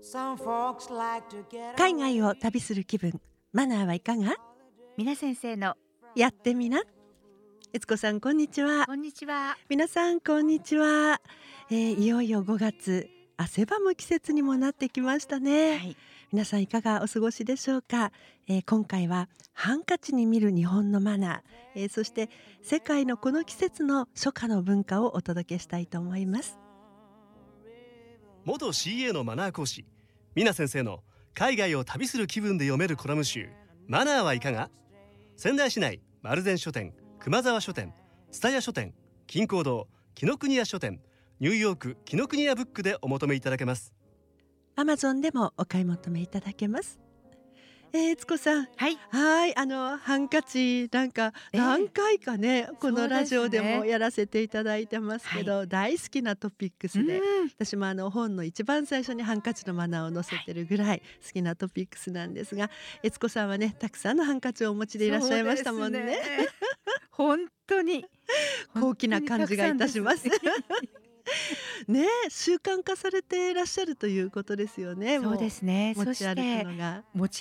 海外を旅する気分、マナーはいかが？ 皆先生のやってみな。悦子さん、こんにちは。 こんにちは。 皆さん、こんにちは。いよいよ5月、汗ばむ季節にもなってきましたね。 はい、 皆さんいかがお過ごしでしょうか？今回はハンカチに見る日本のマナー、そして世界のこの季節の初夏の文化をお届けしたいと思います。 元 CA のマナー講師ミナ先生の海外を旅する気分で読めるコラム集マナーはいかが？仙台市内丸善書店、熊沢書店、蔦屋書店、金港堂、紀ノ国屋書店、ニューヨーク紀ノ国屋ブックでお求めいただけます。 Amazon でもお買い求めいただけます。悦子さん、 はい、 ハンカチなんか何回かね、このラジオでもやらせていただいてますけど、大好きなトピックスで、私も本の一番最初にハンカチのマナーを載せてるぐらい好きなトピックスなんですが、悦子さんはね、たくさんのハンカチをお持ちでいらっしゃいましたもんね。 本当に高貴な感じがいたします。ね、習慣化されていらっしゃるということですよね。 そうですね。 持ち歩くのが。 持ち